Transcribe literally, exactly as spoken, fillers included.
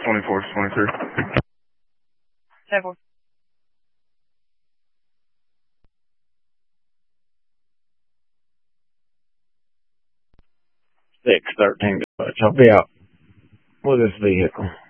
twenty-four twenty-three. ten four. six thirteen dispatch. I'll be out with this vehicle.